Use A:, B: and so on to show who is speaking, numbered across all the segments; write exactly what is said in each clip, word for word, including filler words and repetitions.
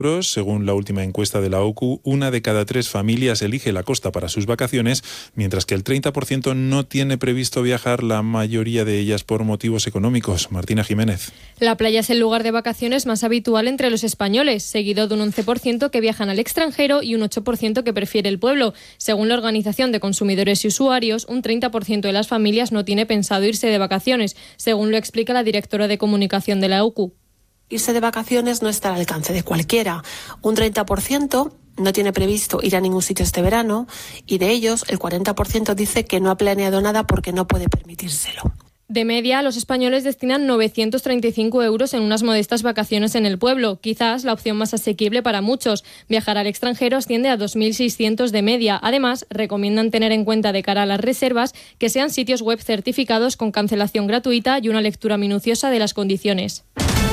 A: Según la última encuesta de la O C U, una de cada tres familias elige la costa para sus vacaciones, mientras que el treinta por ciento no tiene previsto viajar, la mayoría de ellas por motivos económicos. Martina Jiménez.
B: La playa es el lugar de vacaciones más habitual entre los españoles, seguido de un once por ciento que viajan al extranjero y un ocho por ciento que prefiere el pueblo. Según la Organización de Consumidores y Usuarios, un treinta por ciento de las familias no tiene pensado irse de vacaciones, según lo explica la directora de comunicación de la O C U.
C: Irse de vacaciones no está al alcance de cualquiera. Un treinta por ciento no tiene previsto ir a ningún sitio este verano y de ellos el cuarenta por ciento dice que no ha planeado nada porque no puede permitírselo.
B: De media, los españoles destinan novecientos treinta y cinco euros en unas modestas vacaciones en el pueblo, quizás la opción más asequible para muchos. Viajar al extranjero asciende a dos mil seiscientos de media. Además, recomiendan tener en cuenta de cara a las reservas que sean sitios web certificados con cancelación gratuita y una lectura minuciosa de las condiciones.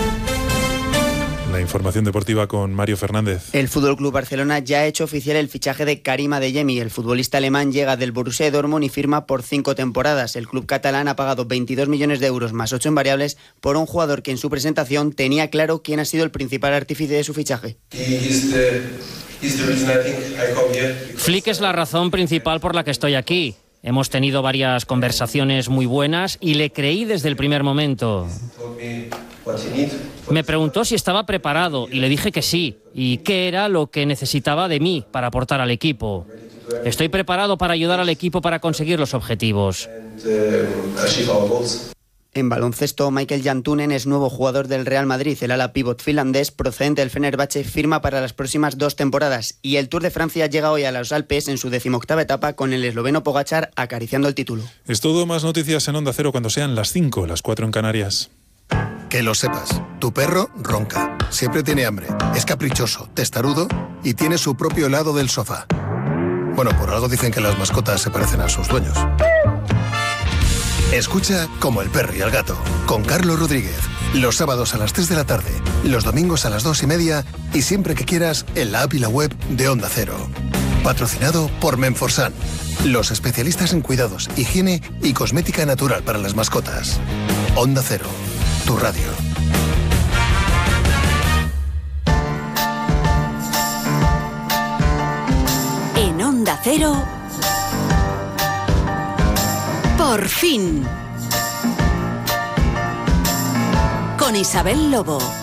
A: La información deportiva con Mario Fernández.
D: El F C Barcelona ya ha hecho oficial el fichaje de Karim Adeyemi. El futbolista alemán llega del Borussia Dortmund y firma por cinco temporadas. El club catalán ha pagado veintidós millones de euros más ocho en variables por un jugador que en su presentación tenía claro quién ha sido el principal artífice de su fichaje.
E: Flick es la razón principal por la que estoy aquí. Hemos tenido varias conversaciones muy buenas y le creí desde el primer momento. Me preguntó si estaba preparado y le dije que sí, y qué era lo que necesitaba de mí para aportar al equipo. Estoy preparado para ayudar al equipo para conseguir los objetivos.
D: En baloncesto, Michael Jantunen es nuevo jugador del Real Madrid. El ala pívot finlandés procedente del Fenerbahce firma para las próximas dos temporadas y el Tour de Francia llega hoy a los Alpes en su decimoctava etapa con el esloveno Pogačar acariciando el título.
A: Es todo, más noticias en Onda Cero cuando sean las cinco, las cuatro en Canarias.
F: Que lo sepas, tu perro ronca, siempre tiene hambre, es caprichoso, testarudo y tiene su propio helado del sofá. Bueno, por algo dicen que las mascotas se parecen a sus dueños. Escucha Como el perro y el gato, con Carlos Rodríguez, los sábados a las tres de la tarde, los domingos a las dos y media y siempre que quieras en la app y la web de Onda Cero. Patrocinado por Menforsan, los especialistas en cuidados, higiene y cosmética natural para las mascotas. Onda Cero, tu radio.
G: En Onda Cero, por fin, con Isabel Lobo.